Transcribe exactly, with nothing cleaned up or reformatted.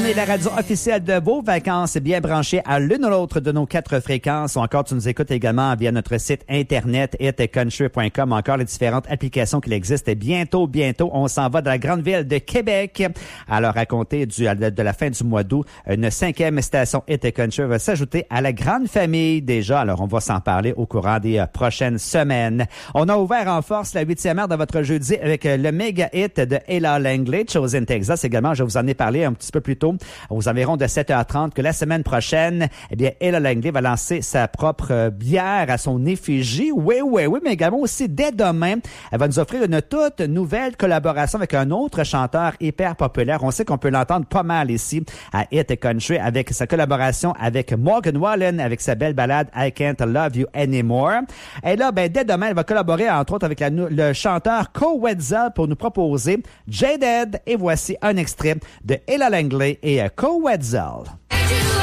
est la radio officielle de vos vacances, bien branchée à l'une ou l'autre de nos quatre fréquences. Ou encore, tu nous écoutes également via notre site internet hit country point com. Encore les différentes applications qu'il existe. Et bientôt, bientôt, on s'en va de la grande ville de Québec. Alors, à compter du, de la fin du mois d'août, une cinquième station Hit Country va s'ajouter à la grande famille déjà. Alors, on va s'en parler au courant des uh, prochaines semaines. On a ouvert en force la huitième heure de votre jeudi avec uh, le méga hit de Ella Langley, Chosen Texas. Également, je vous en ai parlé un petit peu plus tôt, aux environs de sept heures trente, que la semaine prochaine, eh bien, Ella Langley va lancer sa propre uh, bière à son effigie. Oui, oui, oui, mais également aussi dès demain, elle va nous offrir une toute nouvelle collaboration avec un autre chanteur hyper populaire. On sait qu'on peut l'entendre pas mal ici à Hit Country avec sa collaboration avec Morgan Wallen, avec sa belle balade I Can't Love You Anymore. Et là, ben, dès demain, elle va collaborer entre autres avec la, le chanteur Koe Wetzel pour nous proposer Jaded. Et voici un extrait de Ella Langley et Koe Wetzel.